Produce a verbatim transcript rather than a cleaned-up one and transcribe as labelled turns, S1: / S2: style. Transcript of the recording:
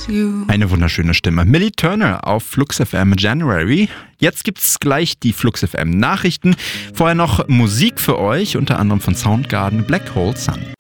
S1: you.
S2: Eine wunderschöne Stimme. Millie Turner auf Flux F M January. Jetzt gibt's gleich die Flux F M Nachrichten. Vorher noch Musik für euch, unter anderem von Soundgarden, Black Hole Sun.